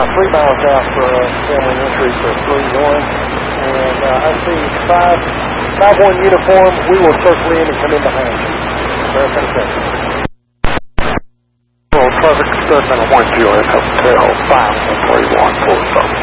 about 3 miles out for family entry for 3-1. And I see 5-1 uniform. We will circle in and come in behind you. American Assessment. Well, traffic statement 1 QS Hotel 531 full stop.